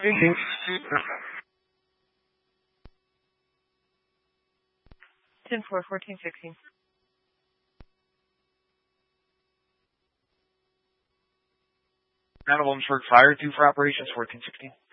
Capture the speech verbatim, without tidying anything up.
ten four, fourteen sixteen. Town of Williamsburg Fire, due for operations fourteen sixteen.